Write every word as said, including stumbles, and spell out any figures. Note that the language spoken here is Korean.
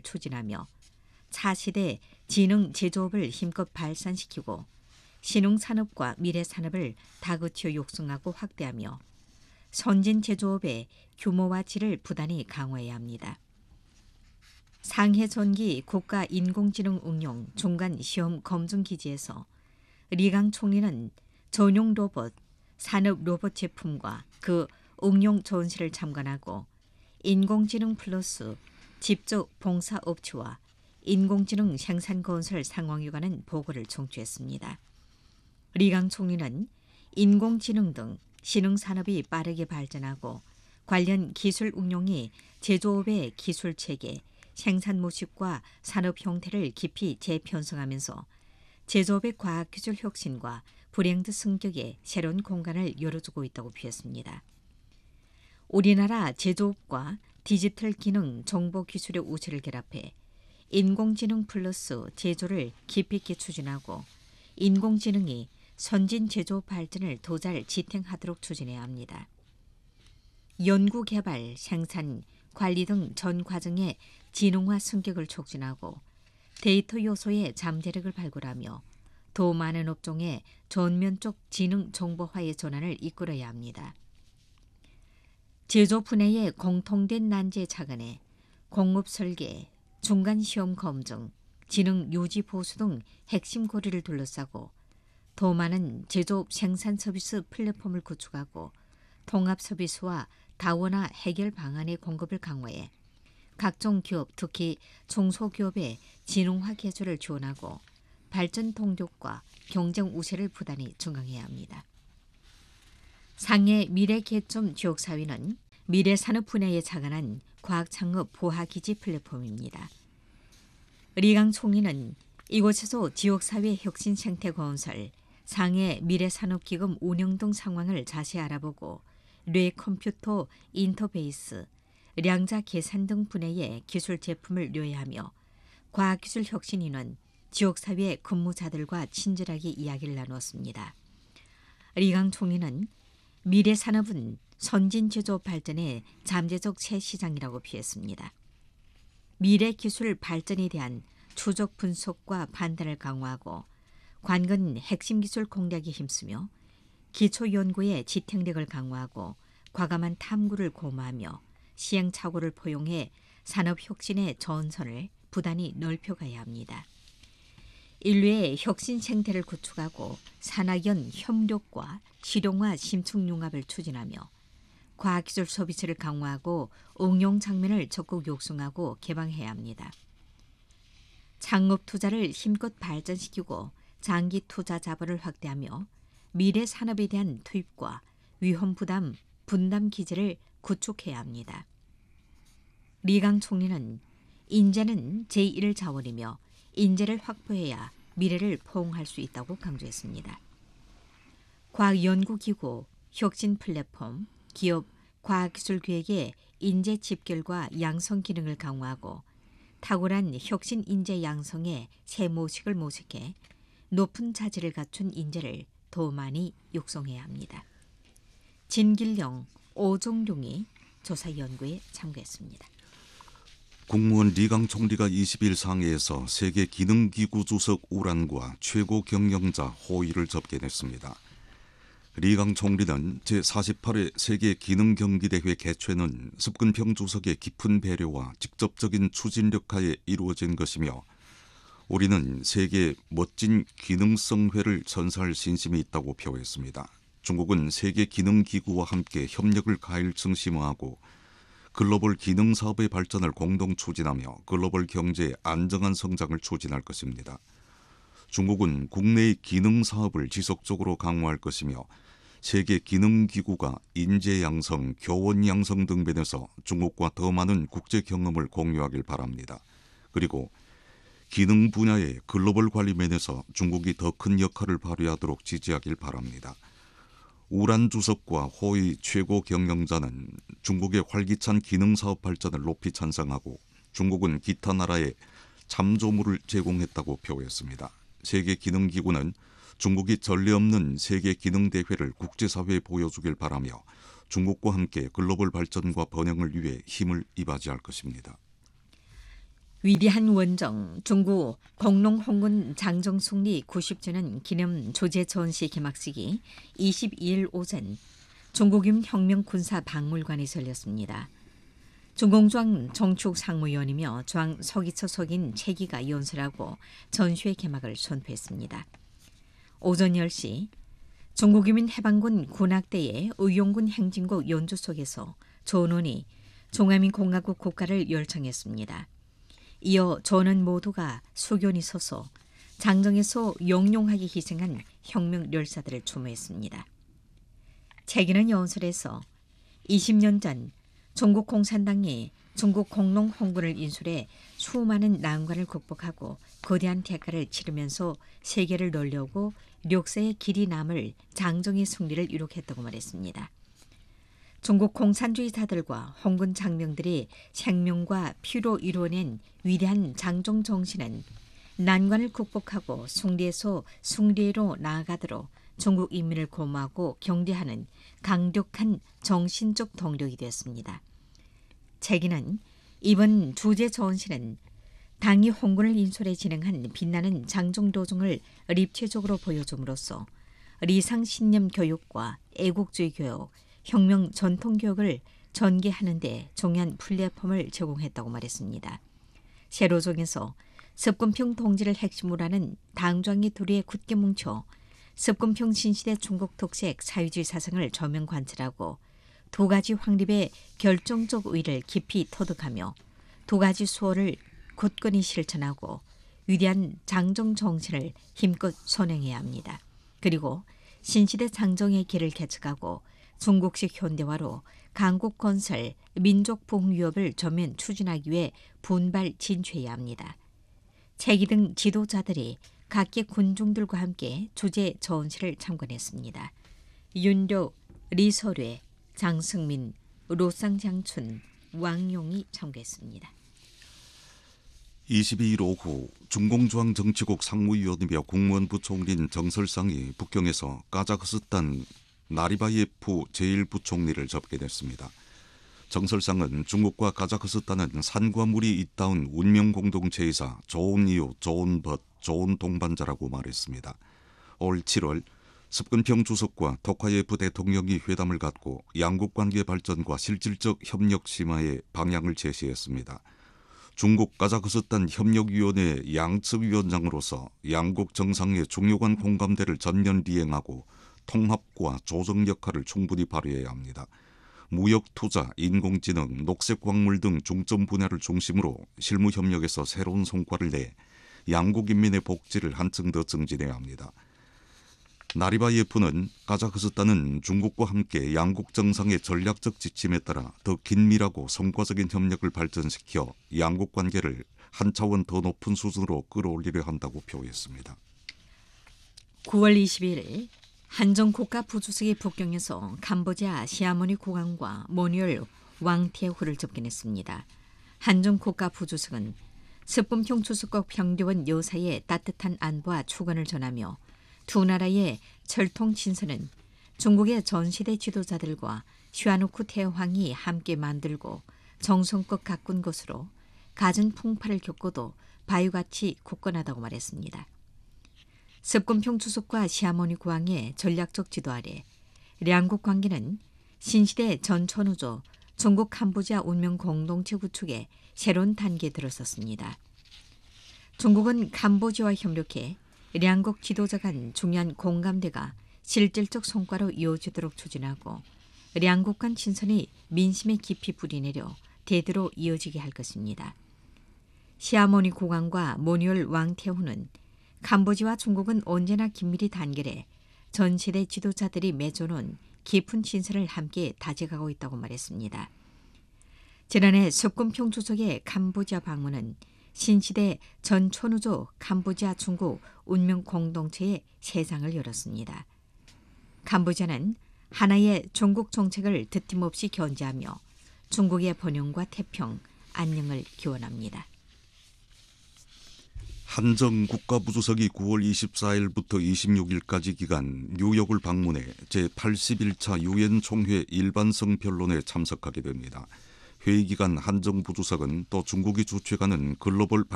추진하며 차세대 지능 제조업을 힘껏 발산시키고 신흥산업과 미래산업을 다그치어 육성하고 확대하며 선진 제조업의 규모와 질을 부단히 강화해야 합니다. 상해 전기 국가인공지능 응용 중간 시험 검증 기지에서 리강 총리는 전용 로봇, 산업 로봇 제품과 그 응용 전시를 참관하고 인공지능 플러스 집적 봉사업체와 인공지능 생산건설 상황에 관한 보고를 청취했습니다. 리강 총리는 인공지능 등 신흥산업이 빠르게 발전하고 관련 기술 응용이 제조업의 기술체계, 생산 모식과 산업 형태를 깊이 재편성하면서 제조업의 과학기술 혁신과 브랜드 승격에 새로운 공간을 열어주고 있다고 표했습니다. 우리나라 제조업과 디지털 기능 정보 기술의 우세를 결합해 인공지능 플러스 제조를 깊이 있게 추진하고 인공지능이 선진 제조업 발전을 더 잘 지탱하도록 추진해야 합니다. 연구 개발, 생산, 관리 등 전 과정의 지능화 승격을 촉진하고 데이터 요소의 잠재력을 발굴하며 더 많은 업종의 전면적 지능 정보화의 전환을 이끌어야 합니다. 제조 분야의 공통된 난제에 착안해 공업 설계, 중간 시험 검증, 지능 유지 보수 등 핵심 고리를 둘러싸고 더 많은 제조업 생산 서비스 플랫폼을 구축하고 통합 서비스와 다원화 해결 방안의 공급을 강화해 각종 기업, 특히 중소기업의 진흥화 개조를 지원하고 발전 동력과 경쟁 우세를 부단히 증강해야 합니다. 상해 미래개점 지역사회는 미래산업 분야에 착안한 과학창업 보하기지 플랫폼입니다. 리강 총리는 이곳에서 지역사회 혁신 생태 건설, 상해 미래산업기금 운영 등 상황을 자세히 알아보고 뇌 컴퓨터 인터페이스, 량자 계산 등 분야의 기술 제품을 료해하며 과학기술 혁신인은 지역사회 근무자들과 친절하게 이야기를 나누었습니다. 리강 총리는 미래산업은 선진 제조업 발전의 잠재적 새 시장이라고 표했습니다. 미래기술 발전에 대한 추적 분석과 판단을 강화하고 관건 핵심 기술 공략에 힘쓰며 기초연구의 지탱력을 강화하고 과감한 탐구를 고마하며 시행착오를 포용해 산업혁신의 전선을 부단히 넓혀가야 합니다. 인류의 혁신 생태를 구축하고 산학연 협력과 실용화 심층융합을 추진하며 과학기술 서비스를 강화하고 응용 장면을 적극 육성하고 개방해야 합니다. 창업 투자를 힘껏 발전시키고 장기 투자 자본을 확대하며 미래 산업에 대한 투입과 위험 부담 분담 기제를 구축해야 합니다. 리강 총리는 인재는 제일 자원이며 인재를 확보해야 미래를 포옹할 수 있다고 강조했습니다. 과학연구기구, 혁신 플랫폼, 기업 과학기술 기획의 인재 집결과 양성 기능을 강화하고 탁월한 혁신 인재 양성의 새 모식을 모색해 높은 자질을 갖춘 인재를 더 많이 육성해야 합니다. 진길령, 오종룡이 조사 연구에 참가했습니다. 국무원 리강 총리가 이십 일 상해에서 세계 기능기구 주석 우란과 최고 경영자 호의를 접견했습니다. 리강 총리는 제사십팔 회 세계 기능경기대회 개최는 습근평 주석의 깊은 배려와 직접적인 추진력 하에 이루어진 것이며 우리는 세계 멋진 기능성회를 선사할 신심이 있다고 표했습니다. 중국은 세계 기능기구와 함께 협력을 가일층 심화하고 글로벌 기능사업의 발전을 공동 추진하며 글로벌 경제의 안정한 성장을 추진할 것입니다. 중국은 국내의 기능사업을 지속적으로 강화할 것이며 세계 기능기구가 인재 양성, 교원 양성 등 면에서 중국과 더 많은 국제 경험을 공유하길 바랍니다. 그리고 기능 분야의 글로벌 관리 면에서 중국이 더 큰 역할을 발휘하도록 지지하길 바랍니다. 우란 주석과 호의 최고 경영자는 중국의 활기찬 기능사업 발전을 높이 찬성하고 중국은 기타 나라에 참조물을 제공했다고 표했습니다. 세계기능기구는 중국이 전례 없는 세계기능대회를 국제사회에 보여주길 바라며 중국과 함께 글로벌 발전과 번영을 위해 힘을 이바지할 것입니다. 위대한 원정 중구 공농홍군 장정숙리 구십 주년 기념 조제 전시 개막식이 이십이 일 오전 중국인 혁명군사박물관에서 열렸습니다. 중공주왕 정축 상무위원이며 주왕 서기처 석인 최기가 연설하고 전시회 개막을 선포했습니다. 오전 열 시 중국인민 해방군 군악대의 의용군 행진곡 연주 속에서 전원이 중화민공화국 국가를 열창했습니다. 이어 전원 모두가 수견이 서서 장정에서 영롱하게 희생한 혁명 열사들을 추모했습니다. 최기는 연설에서 이십 년 전 중국 공산당이 중국 공농홍군을 인수해 수많은 난관을 극복하고 거대한 대가를 치르면서 세계를 놀려고 역사의 길이 남을 장정의 승리를 이룩했다고 말했습니다. 중국 공산주의자들과 홍군 장병들이 생명과 피로 이루어낸 위대한 장정 정신은 난관을 극복하고 승리에서 승리로 나아가도록 중국 인민을 고마하고 경대하는 강력한 정신적 동력이 되었습니다. 최기는 이번 주제 전시는 당이 홍군을 인솔해 진행한 빛나는 장정도정을 입체적으로 보여줌으로써 리상신념 교육과 애국주의 교육, 혁명 전통 교육을 전개하는 데 중요한 플랫폼을 제공했다고 말했습니다. 세로정에서 습근평 동지를 핵심으로 하는 당정이 둘이에 굳게 뭉쳐 습근평 신시대 중국 특색 사회주의 사상을 저면 관찰하고 두 가지 확립의 결정적 의의를 깊이 터득하며 두 가지 수호를 굳건히 실천하고 위대한 장정 정신을 힘껏 선행해야 합니다. 그리고 신시대 장정의 길을 개척하고 중국식 현대화로 강국 건설, 민족 부흥유업을 전면 추진하기 위해 분발 진취해야 합니다. 최기 등 지도자들이 각계 군중들과 함께 주제 전시를 참관했습니다. 윤료, 리서뢰, 장승민, 로쌍장춘, 왕용이 참가했습니다. 이십이 일 오후 중공주왕 정치국 상무위원이며 국무원부 총리인 정설상이 북경에서 카자흐스탄 나리바예프 제일 부총리를 접견했습니다. 정설상은 중국과 카자흐스탄은 산과 물이 잇따운 운명공동체이자 좋은 이웃, 좋은 벗, 좋은 동반자라고 말했습니다. 올 칠월 습근평 주석과 토카예프 대통령이 회담을 갖고 양국관계 발전과 실질적 협력 심화의 방향을 제시했습니다. 중국 카자흐스탄 협력위원회 양측위원장으로서 양국 정상의 중요한 공감대를 전면 이행하고 통합과 조정 역할을 충분히 발휘해야 합니다. 무역, 투자, 인공지능, 녹색광물 등 중점 분야를 중심으로 실무협력에서 새로운 성과를 내 양국 인민의 복지를 한층 더 증진해야 합니다. 나리바예프는 카자흐스탄은 중국과 함께 양국 정상의 전략적 지침에 따라 더 긴밀하고 성과적인 협력을 발전시켜 양국 관계를 한 차원 더 높은 수준으로 끌어올리려 한다고 표했습니다. 구월 이십일 한정 국가부주석이 북경에서 캄보디아 시아모니 국왕과 모니얼 왕태후를 접견했습니다. 한정 국가부주석은 습분평 주석과 평대원 여사의 따뜻한 안부와 축원을 전하며 두 나라의 철통 친선은 중국의 전시대 지도자들과 시아누쿠 태왕이 함께 만들고 정성껏 가꾼 것으로 갖은 풍파를 겪고도 바위같이 굳건하다고 말했습니다. 습근평 주석과 시아모니 국왕의 전략적 지도 아래 양국 관계는 신시대 전천후조 중국 캄보디아 운명 공동체 구축에 새로운 단계에 들어섰습니다. 중국은 캄보디아와 협력해 양국 지도자 간 중요한 공감대가 실질적 성과로 이어지도록 추진하고 양국 간 친선이 민심에 깊이 뿌리내려 대대로 이어지게 할 것입니다. 시아모니 국왕과 모니얼 왕태후는 캄보디아와 중국은 언제나 긴밀히 단결해 전 세대 지도자들이 맺어놓은 깊은 친선을 함께 다져가고 있다고 말했습니다. 지난해 습근평 주석의 캄보디아 방문은 신시대 전천후조 캄보디아 중국 운명 공동체의 세상을 열었습니다. 캄보디아는 하나의 중국 정책을 드팀없이 견제하며 중국의 번영과 태평, 안녕을 기원합니다. 한정 국가부주석이 구월 이십사일부터 이십육일까지 기간 뉴욕을 방문해 제팔십일 차 유엔 총회 일반성 변론에 참석하게 됩니다. 회의 기간 한정 부주석은 또 중국이 주최하는 글로벌